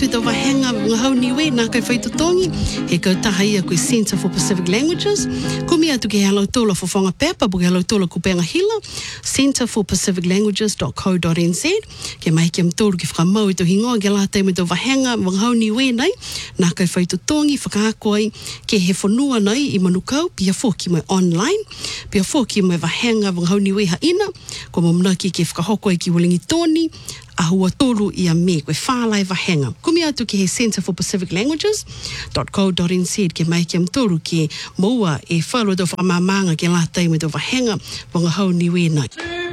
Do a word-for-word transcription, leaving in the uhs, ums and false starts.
me tō wahenga ngā hau niwe nā kai whaitotongi he kautaha ia koe Centre for Pacific Languages. Ko mi atu ke halau tōla whawhanga pepa po ke halau tōla kupenga hila centre for pacific languages dot co dot n z. Ke mai ke mtōru ki whakamau i tō hingoa ke lātai me tō wahenga ngā hau niwe nei nā kai whaitotongi whakaakoi ke he whanua nei i manukau pia fōki mai online pia fōki mai wahenga ngā hau niwe haina ko mamnaki ke whakahokoi ki Walingi Tōni ahua tolu ia me koe whālai wahenga. Kumi atu ke he Centre for Pacific Languages dot co dot n z ke mai ke mtoru ke maua e whalo tō whamamanga ke lātai me tō wahenga wanga hau niwe nei.